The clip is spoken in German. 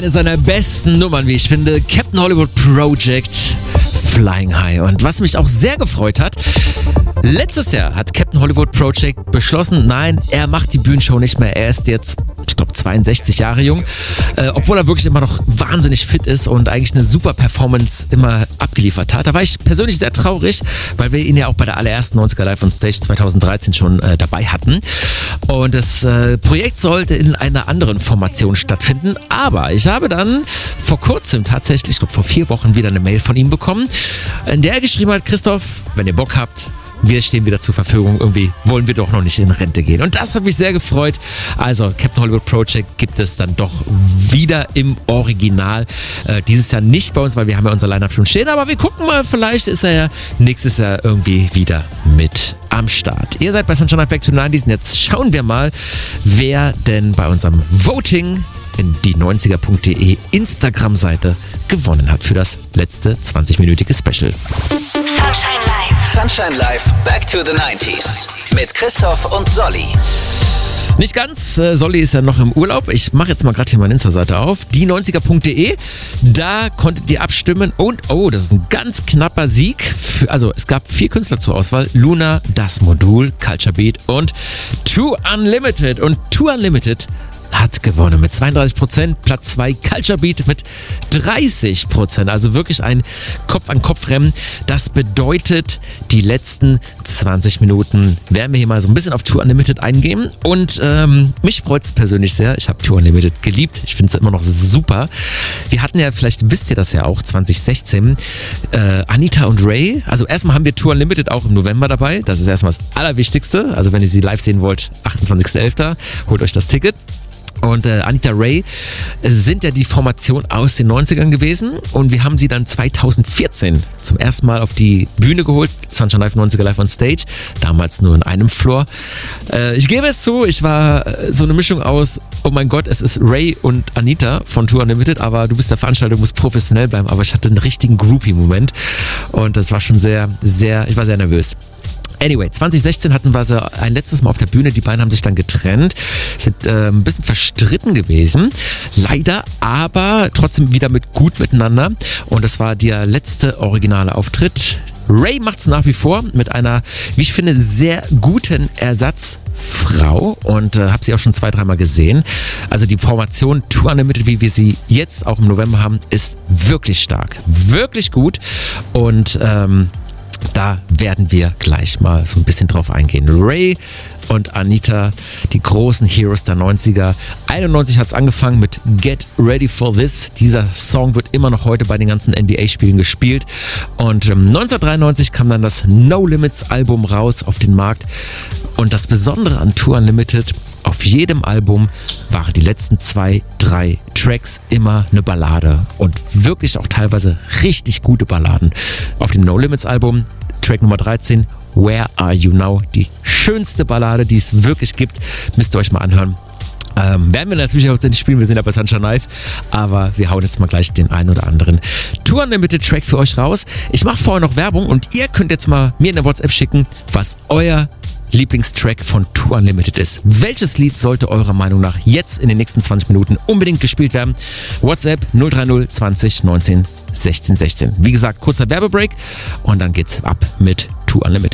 eine seiner besten Nummern, wie ich finde. Captain Hollywood Project, Flying High. Und was mich auch sehr gefreut hat, letztes Jahr hat Captain Hollywood Project beschlossen, nein, er macht die Bühnenshow nicht mehr. Er ist jetzt, ich glaube, 62 Jahre jung, obwohl er wirklich immer noch wahnsinnig fit ist und eigentlich eine super Performance immer abgeliefert hat. Da war ich persönlich sehr traurig, weil wir ihn ja auch bei der allerersten 90er Live on Stage 2013 schon dabei hatten. Und das Projekt sollte in einer anderen Formation stattfinden, aber ich habe dann vor kurzem tatsächlich, ich glaube vor 4 Wochen, wieder eine Mail von ihm bekommen, in der er geschrieben hat: Christoph, wenn ihr Bock habt, wir stehen wieder zur Verfügung. Irgendwie wollen wir doch noch nicht in Rente gehen. Und das hat mich sehr gefreut. Also Captain Hollywood Project gibt es dann doch wieder im Original. Dieses Jahr nicht bei uns, weil wir haben ja unser Line-Up schon stehen. Aber wir gucken mal, vielleicht ist er ja nächstes Jahr irgendwie wieder mit am Start. Ihr seid bei Sunshine Live Back to the 90s und jetzt schauen wir mal, wer denn bei unserem Voting in die 90er.de Instagram-Seite gewonnen hat für das letzte 20-minütige Special. Sunshine Live. Sunshine Live Back to the 90s mit Christoph und Solly. Nicht ganz, Solly ist ja noch im Urlaub. Ich mache jetzt mal gerade hier meine Insta-Seite auf, die90er.de. Da konntet ihr abstimmen und, oh, das ist ein ganz knapper Sieg. Also es gab 4 Künstler zur Auswahl. Luna, Das Modul, Culture Beat und Too Unlimited. Und Too Unlimited hat gewonnen mit 32%, Platz 2 Culture Beat mit 30%, also wirklich ein Kopf-an-Kopf-Rennen. Das bedeutet, die letzten 20 Minuten werden wir hier mal so ein bisschen auf Too Unlimited eingehen und mich freut es persönlich sehr. Ich habe Too Unlimited geliebt, ich finde es immer noch super. Wir hatten ja, vielleicht wisst ihr das ja auch, 2016, Anita und Ray. Also erstmal haben wir Too Unlimited auch im November dabei, das ist erstmal das Allerwichtigste. Also wenn ihr sie live sehen wollt, 28.11., holt euch das Ticket. Und Anita Ray sind ja die Formation aus den 90ern gewesen und wir haben sie dann 2014 zum ersten Mal auf die Bühne geholt, Sunshine Live 90er Live on Stage, damals nur in einem Floor. Ich gebe es zu, ich war so eine Mischung aus, oh mein Gott, es ist Ray und Anita von Too Unlimited, aber du bist der Veranstalter, du musst professionell bleiben, aber ich hatte einen richtigen Groupie-Moment und das war schon ich war sehr nervös. Anyway, 2016 hatten wir sie ein letztes Mal auf der Bühne. Die beiden haben sich dann getrennt, sind ein bisschen verstritten gewesen. Leider, aber trotzdem wieder gut miteinander. Und das war der letzte originale Auftritt. Ray macht es nach wie vor mit einer, wie ich finde, sehr guten Ersatzfrau und habe sie auch schon 2-3 Mal gesehen. Also die Formation Too Unlimited, wie wir sie jetzt auch im November haben, ist wirklich stark, wirklich gut und da werden wir gleich mal so ein bisschen drauf eingehen. Ray und Anita, die großen Heroes der 90er. 91 hat es angefangen mit Get Ready for This. Dieser Song wird immer noch heute bei den ganzen NBA-Spielen gespielt. Und 1993 kam dann das No Limits Album raus auf den Markt. Und das Besondere an Too Unlimited, auf jedem Album waren die letzten 2-3 Tracks immer eine Ballade und wirklich auch teilweise richtig gute Balladen. Auf dem No Limits Album, Track Nummer 13, Where Are You Now? Die schönste Ballade, die es wirklich gibt, müsst ihr euch mal anhören. Werden wir natürlich auch nicht spielen, wir sind ja bei Sunshine Live, aber wir hauen jetzt mal gleich den einen oder anderen Too Unlimited Track für euch raus. Ich mache vorher noch Werbung und ihr könnt jetzt mal mir in der WhatsApp schicken, was euer Lieblingstrack von Too Unlimited ist. Welches Lied sollte eurer Meinung nach jetzt in den nächsten 20 Minuten unbedingt gespielt werden? WhatsApp 030 20 19 16 16. Wie gesagt, kurzer Werbebreak und dann geht's ab mit Too Unlimited.